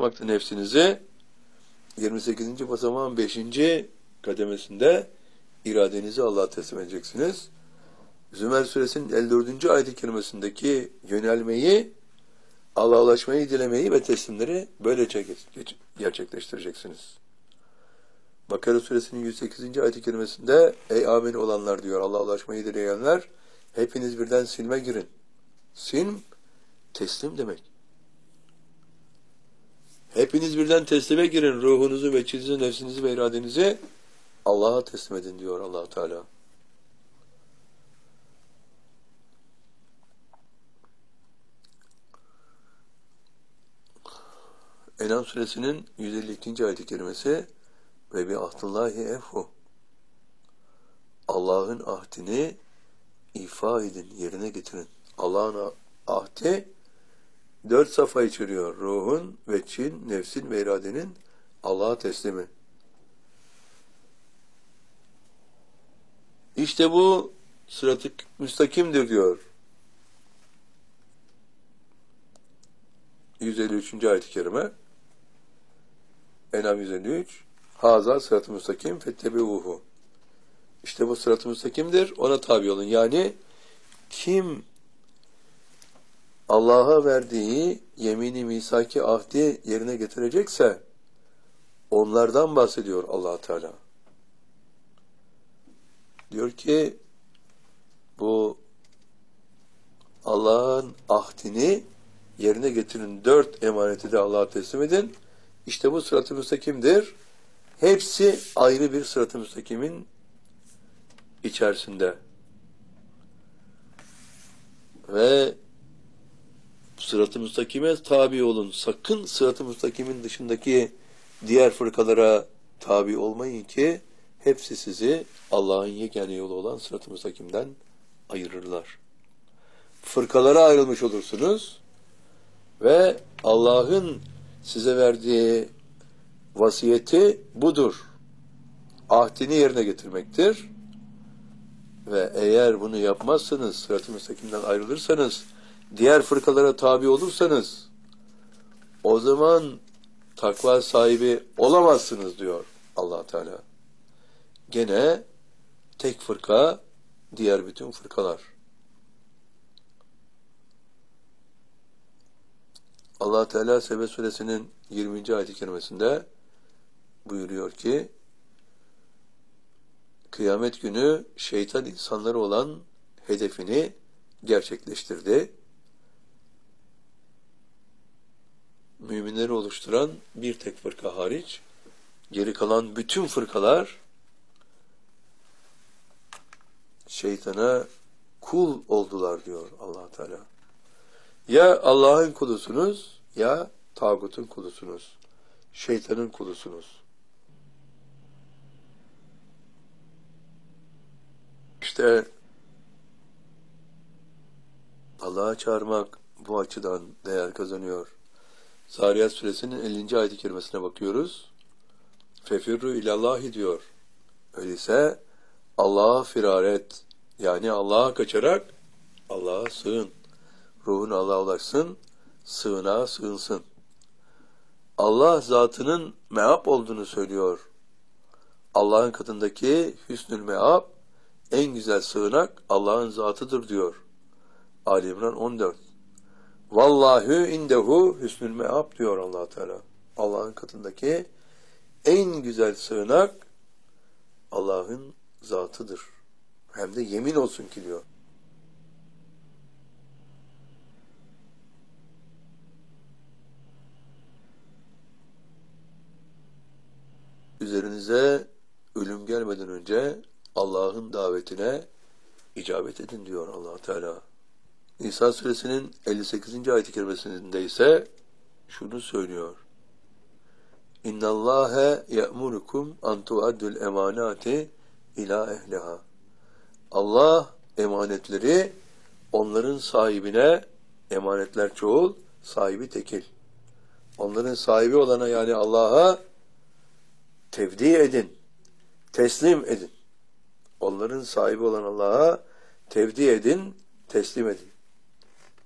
basamakta nefsinizi, 28. basamağın 5. kademesinde iradenizi Allah'a teslim edeceksiniz. Zümer suresinin 54. ayet-i kerimesindeki yönelmeyi, Allah'a ulaşmayı dilemeyi ve teslimleri böylece gerçekleştireceksiniz. Bakara suresinin 108. ayet-i kerimesinde ey amin olanlar diyor, Allah'a ulaşmayı dileyenler, hepiniz birden silme girin. Silm, teslim demek. Hepiniz birden teslime girin, ruhunuzu ve çizinizi, nefsinizi ve iradenizi Allah'a teslim edin diyor Allah Teala. En'am suresinin 152. ayet-i kerimesi ve bi ahdillahi efhu. Allah'ın ahdini ifa edin, yerine getirin. Allah'ın ahdi 4 safa içeriyor. Ruhun ve çin, nefsin ve iradenin Allah'a teslimi. İşte bu sırat-ı müstakimdir diyor. 153. ayet-i kerime. En'am 153. Haza sırat-ı müstakim fettebi'uhu. İşte bu sırat-ı müstakimdir. Ona tabi olun. Yani kim Allah'a verdiği yemini, misaki, ahdi yerine getirecekse onlardan bahsediyor Allah Teala. Diyor ki bu Allah'ın ahdini yerine getirin. 4 emaneti de Allah'a teslim edin. İşte bu sırat-ı müstakimdir. Hepsi ayrı bir sırat-ı müstakimin içerisinde. Ve sırat-ı müstakime tabi olun. Sakın sırat-ı müstakimin dışındaki diğer fırkalara tabi olmayın ki hepsi sizi Allah'ın yegane yolu olan sırat-ı müstakimden ayırırlar. Fırkalara ayrılmış olursunuz ve Allah'ın size verdiği vasiyeti budur. Ahdini yerine getirmektir. Ve eğer bunu yapmazsanız, sırat-ı müstakimden ayrılırsanız, diğer fırkalara tabi olursanız, o zaman takva sahibi olamazsınız diyor Allah Teala. Gene tek fırka, diğer bütün fırkalar. Allah Teala Sebe suresinin 20. ayet-i kerimesinde buyuruyor ki, kıyamet günü şeytan insanları olan hedefini gerçekleştirdi. Müminleri oluşturan bir tek fırka hariç, geri kalan bütün fırkalar şeytana kul oldular diyor Allah Teala. Ya Allah'ın kulusunuz ya tağutun kulusunuz. Şeytanın kulusunuz. İşte Allah'a çağırmak bu açıdan değer kazanıyor. Zariyat suresinin 50. ayet-i kerimesine bakıyoruz. Fefirru ilallahi diyor. Öyleyse Allah'a firar et. Yani Allah'a kaçarak Allah'a sığın. Ruhun Allah'a ulaşsın, sığınağa sığınsın. Allah zatının meab olduğunu söylüyor. Allah'ın katındaki hüsnül meab, en güzel sığınak Allah'ın zatıdır diyor. Ali İmran 14. Vallahu indehu hüsnül meab diyor Allah Teala. Allah'ın katındaki en güzel sığınak Allah'ın zatıdır. Hem de yemin olsun ki diyor. Üzerinize ölüm gelmeden önce Allah'ın davetine icabet edin diyor Allah Teala. İsa suresinin 58. ayet-i kerimesinde ise şunu söylüyor. İnnallâhe ye'murukum an tu'addul emanati ila ehliha. Allah emanetleri onların sahibine, emanetler çoğul, sahibi tekil. Onların sahibi olana yani Allah'a tevdi edin, teslim edin. Onların sahibi olan Allah'a tevdi edin, teslim edin.